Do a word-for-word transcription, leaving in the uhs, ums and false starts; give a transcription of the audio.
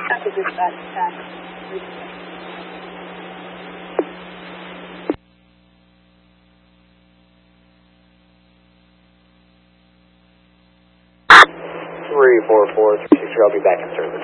Copy dispatch. Time. three four four three six, I'll be back in service.